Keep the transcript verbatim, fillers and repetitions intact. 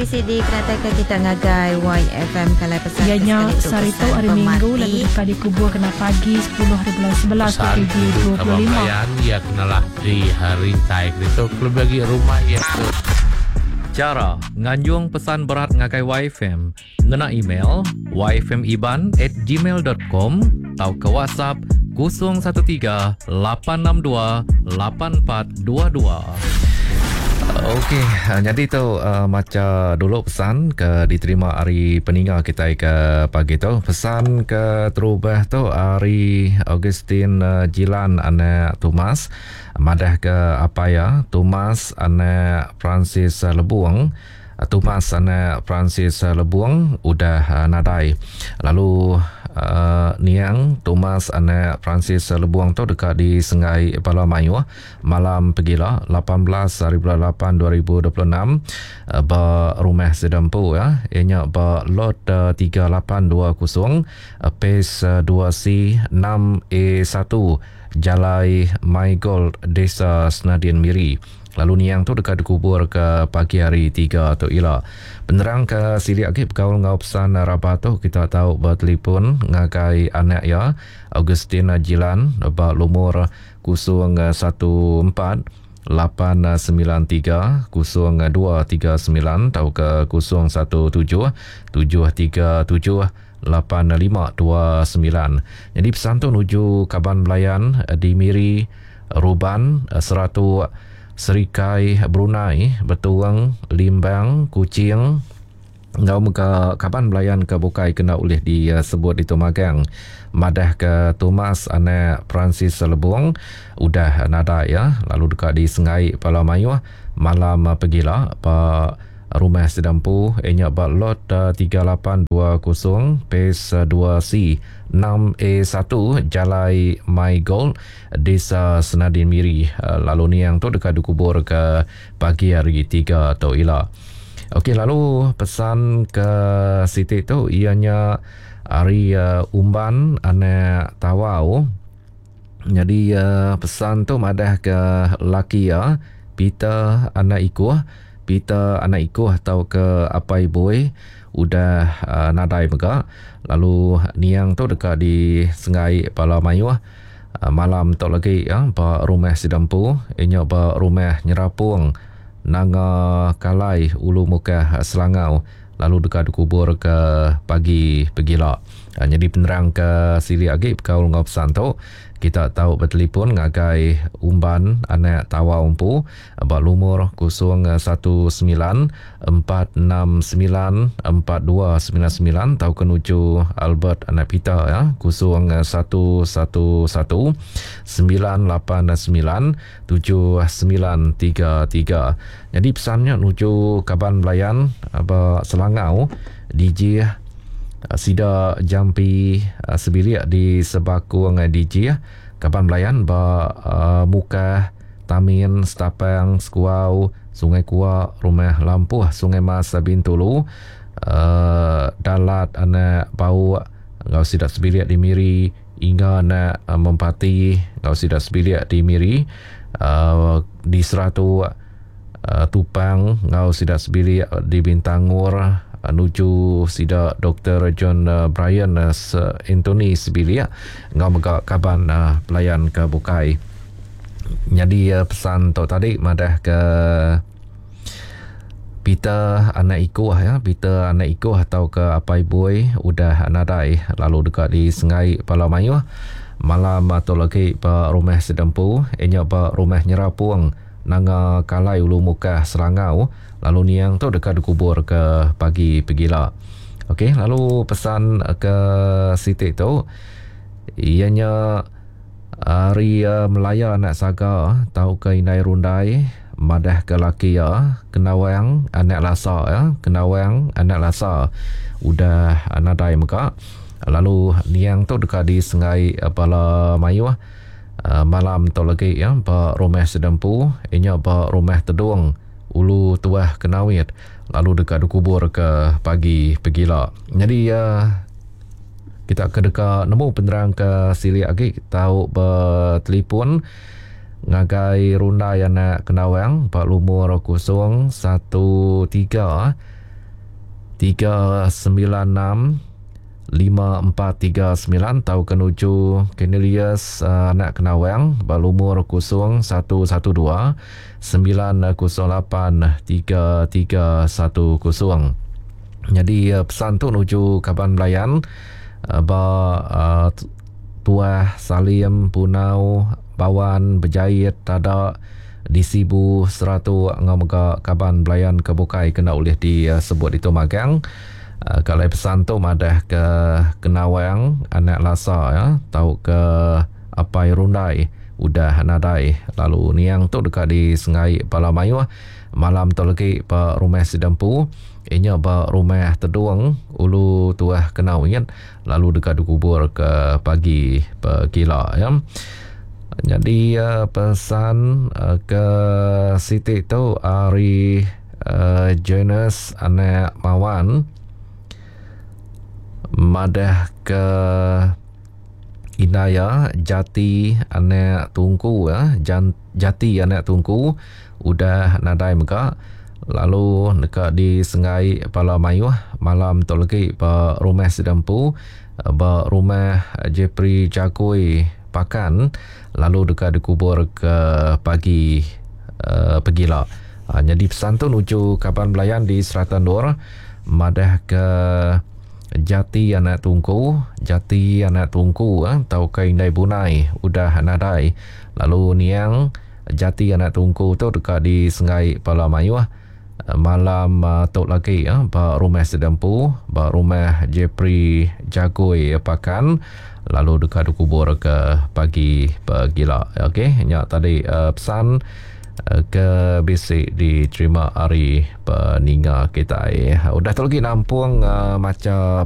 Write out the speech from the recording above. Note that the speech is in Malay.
C D keratakan kita ngagai Y F M kalai pesan ianya sarito hari minggu lalu dekat dikubur kena pagi sepuluh hari bulan sebelas P G dua puluh lima ya kenalah di hari taik itu klub bagi rumah ya tu. Cara nganjung pesan berat ngagai Y F M ngena email y f m iban at gmail dot com atau ke WhatsApp kosong satu tiga lapan enam dua lapan empat dua dua. Okey, jadi tu uh, macam dulu pesan ke diterima hari peninggal kita ke pagi tu. Pesan ke terubah tu hari Augustin uh, Jilan anak Thomas. Madah ke apa ya? Thomas anak Francis uh, Lebuang. Uh, Thomas anak Francis uh, Lebuang udah uh, nadai. Lalu Uh, Niang Thomas anak Francis Lebuang tu dekat di Sengai Pala Mayu malam pergilah lapan belas hari bulan lapan dua ribu dua puluh enam uh, ba rumah sedempu ya ianya ba lot uh, tiga lapan dua kosong uh, pes uh, dua C enam A satu Jalai My Gold Desa Senadin Miri. Lalu niang tu dekat dikubur ke pagi hari tiga tu ialah penerang ke sili lagi berkaul ngau pesan rabat tu kita tahu bertelefon ngagai anak ya Augustin Jilan ba lumur kosong satu empat lapan sembilan tiga kosong dua tiga sembilan atau ke kosong satu tujuh tujuh tiga tujuh lapan lima dua sembilan. Jadi pesan tu menuju Kaban Belayan di Miri Ruban Seratu Serikai Brunei Betuang Limbang Kuching ngau muka Kaban Belayan ke Bukai kena oleh disebut di Tumagang. Madah ke Thomas anak Francis Lebuang udah nada ya. Lalu dekat di Sengai Pala Mayu malam pergilah Pak rumah sedempu ianya ba lot tiga lapan dua kosong pes dua C enam A satu Jalai My Gold Desa Senadin Miri. Lalu ni yang tu dekat dikubur ke pagi hari tiga atau ila. Okey, lalu pesan ke Siti tu ianya hari uh, umban anak Tawau. Jadi uh, pesan tu madah ke laki ya Peter anak ikuh Peter anak ikuh atau ke apai boy udah uh, nadai mega. Lalu niang tu dekat di Sengai Pala Mayu uh, malam tu lagi ya ba rumah sedempu inya ba rumah Nyerapung Nanga Kalai Ulu Muka Selangau. Lalu dekat dikubur ke pagi pergila. Uh, jadi penerang ke sili lagi berkaul ngau pesan tu kita tahu bertelefon ngagai umban anak tawa umpu abak lumur kosong satu sembilan empat enam sembilan empat dua sembilan sembilan tahu kenuju Albert anak Peter ya kosong satu satu satu sembilan lapan sembilan tujuh sembilan tiga tiga. Jadi pesannya menuju Kaban Belayan abak Selangau D J Sida Jampi Sebilik di Sebakung D J Kaban Belayan ba uh, muka Tamin Stapang Skuau Sungai Kua Rumah Lampuh Sungai Mas Bintulu uh, Dalat anak Bau Ngau Sidak Sebilik di Miri hingga anak uh, Mempati Ngau Sidak Sebilik di Miri uh, di Seratu uh, Tupang Ngau Sidak Sebilik di Bintangur nuju sida Doktor John uh, Brian uh, Anthony Sibilia ngau mega Kaban uh, pelayan ke Bukai. Jadi uh, pesan tu tadi madah ke Peter anak ikuh ya Peter anak ikuh atau ke apai boy udah nadai. Lalu dekat di Sengai Pala Mayu malam atau lagi pa rumah sedempu ianya pa rumah Nyerapung Nanga Kalai Ulu Muka Selangau. Lalu niang tu dekat dikubur ke pagi pergila. Okey, lalu pesan ke Siti tu ianya hari uh, Melaya anak Saga tahu ke Indai Rundai madah ke laki ya Kenawang anak Lasa ya Kenawang anak Lasa udah nadai muka. Lalu niang tu dekat di Sengai Pala Mayu uh, malam tu lagi ya ba rumah sedempu ianya ba rumah Tedung Ulu Tuah Kenawit. Lalu dekat dikubur ke pagi pergila. Jadi uh, kita ke dekat nemu penerang ke sili lagi tahu bertelefon ngagai rundai anak Kenawang Pak lumur kosong satu tiga tiga sembilan enam lima empat tiga sembilan atau kenuju Cornelius uh, anak Kenawang berumur kosong satu satu dua sembilan kosong lapan tiga tiga satu kosong. Jadi uh, pesan tu menuju Kaban Belayan uh, ba uh, Tuah Salim Punau Bawan Berjait Tadak di Sibu Seratu ngamaga Kaban Belayan Kebukai kena oleh disebut itu magang. Uh, kalau pesan tu madah ke Kenawang anak Lasa ya, tahu ke Apai Rundai udah nadai, lalu niang tu dekat di Sengai Palamayu malam tu lagi pa rumah Sidampu inya ba rumah Teduang ulu Tuah Kenau ingat, lalu dekat dikubur ke pagi pegila ya. Jadi uh, pesan uh, ke Siti tu Ari uh, Jonas anak Mawan madah ke Inaya Jati anak Tungku ya, Jan, Jati anak Tungku udah nadai muka, lalu dekat di Sengai Palamayu malam tu lagi pa rumah Sidampu ba rumah Jepri Jakui Pakan, lalu dekat dikubur ke pagi uh, pegila. Ha, jadi pesan tu nuju Kaban Belayan di Seratan Dor madah ke Jati anak Tungku, Jati anak Tungku eh, tau ke Indai Bunai udah nadai, lalu niang Jati anak Tungku tu dekat di Sengai Palamayu malam uh, tu lagi eh, ba rumah Sidampu ba rumah Jepri Jagoi Pakan, lalu dekat dikubur ke pagi pegila. Okey, nyak tadi uh, pesan uh, ke bisik diterima hari peninga kita eh. Udah tu lagi nampung uh, macam